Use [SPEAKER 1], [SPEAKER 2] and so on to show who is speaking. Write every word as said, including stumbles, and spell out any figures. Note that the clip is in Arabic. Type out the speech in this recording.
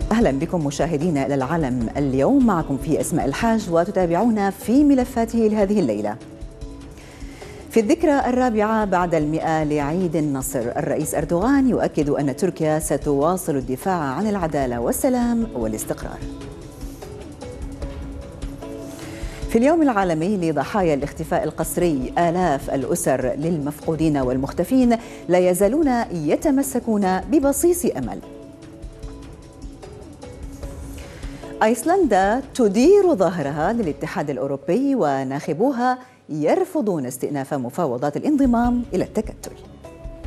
[SPEAKER 1] أهلا بكم مشاهدينا إلى العالم اليوم، معكم في أسماء الحاج وتتابعونا في ملفاته لهذه الليلة. في الذكرى الرابعة بعد المئة لعيد النصر، الرئيس أردوغان يؤكد أن تركيا ستواصل الدفاع عن العدالة والسلام والاستقرار. في اليوم العالمي لضحايا الاختفاء القسري، آلاف الأسر للمفقودين والمختفين لا يزالون يتمسكون ببصيص أمل. أيسلندا تدير ظهرها للاتحاد الأوروبي وناخبوها يرفضون استئناف مفاوضات الانضمام إلى التكتل.